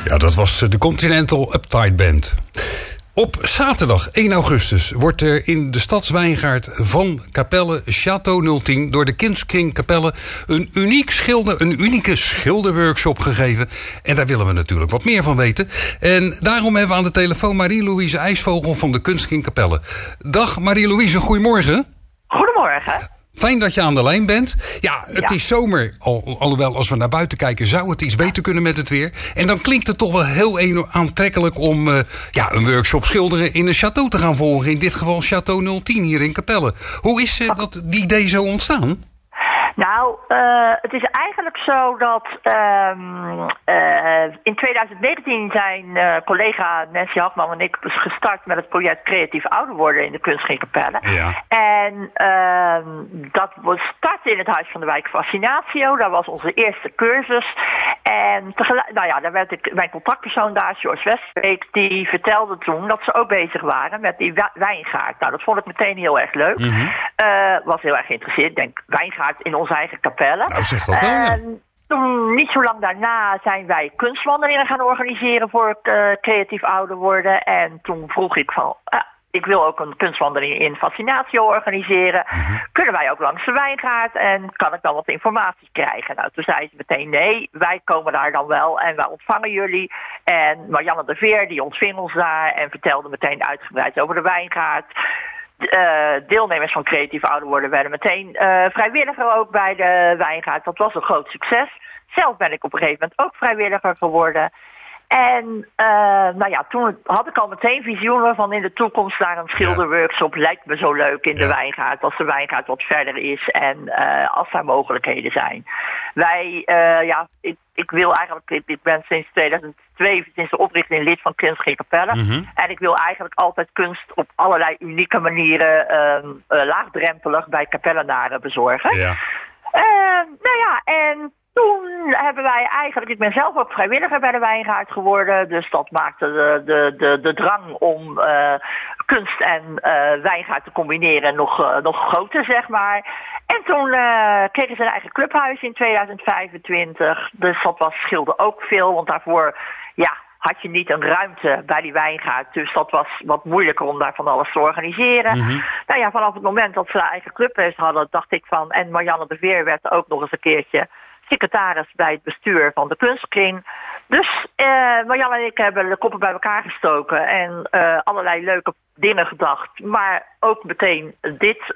Ja, dat was de Continental Uptight Band. Op zaterdag 1 augustus wordt er in de Stadswijngaard van Capelle Château 010 door de Kunstkring Capelle een unieke schilderworkshop gegeven. En daar willen we natuurlijk wat meer van weten. En daarom hebben we aan de telefoon Marie-Louise IJsvogel van de Kunstkring Capelle. Dag Marie-Louise, goedemorgen. Goedemorgen. Fijn dat je aan de lijn bent. Ja, het is zomer. Alhoewel, als we naar buiten kijken, zou het iets beter kunnen met het weer. En dan klinkt het toch wel heel aantrekkelijk om een workshop schilderen in een château te gaan volgen. In dit geval Château 010 hier in Capelle. Hoe is die idee zo ontstaan? Nou, het is eigenlijk zo dat in 2019 zijn collega Nancy Hagman en ik gestart met het project Creatief Ouder Worden in de Kunstkring Capelle. Ja. En dat was starten in het Huis van de Wijk Fascinatio. Dat was onze eerste cursus. En tegelijk, daar werd mijn contactpersoon daar, George Westbeek, die vertelde toen dat ze ook bezig waren met die wijngaard. Nou, dat vond ik meteen heel erg leuk. Mm-hmm. Was heel erg geïnteresseerd. Ik denk, wijngaard in onze eigen kapelle. Nou, zeg dat wel, ja. Toen, niet zo lang daarna, zijn wij kunstwandelingen gaan organiseren voor het creatief ouder worden. En toen vroeg ik van, ik wil ook een kunstwandeling in Fascinatio organiseren. Mm-hmm. Kunnen wij ook langs de wijngaard en kan ik dan wat informatie krijgen? Nou, toen zei ze meteen nee, wij komen daar dan wel en wij ontvangen jullie. En Marianne de Veer, die ontving ons daar en vertelde meteen uitgebreid over de wijngaard. Deelnemers van Creatief Ouder Worden werden meteen vrijwilliger ook bij de wijngaard. Dat was een groot succes. Zelf ben ik op een gegeven moment ook vrijwilliger geworden. En toen had ik al meteen visioenen van in de toekomst naar een schilderworkshop. Lijkt me zo leuk in de wijngaard, als de wijngaard wat verder is en als daar mogelijkheden zijn. Ik wil eigenlijk, ik ben sinds 2002, sinds de oprichting, lid van Kunstkring Capelle. Mm-hmm. En ik wil eigenlijk altijd kunst op allerlei unieke manieren laagdrempelig bij Capellenaren bezorgen. Ja. En toen hebben wij eigenlijk, ik ben zelf ook vrijwilliger bij de wijngaard geworden. Dus dat maakte de drang om kunst en wijngaard te combineren nog groter, zeg maar. En toen kregen ze een eigen clubhuis in 2025. Dus dat scheelde ook veel, want daarvoor had je niet een ruimte bij die wijngaard. Dus dat was wat moeilijker om daar van alles te organiseren. Mm-hmm. Vanaf het moment dat ze een eigen clubhuis hadden, dacht ik van, en Marianne de Veer werd ook nog eens een keertje secretaris bij het bestuur van de Kunstkring. Dus Marianne en ik hebben de koppen bij elkaar gestoken en allerlei leuke dingen gedacht. Maar ook meteen dit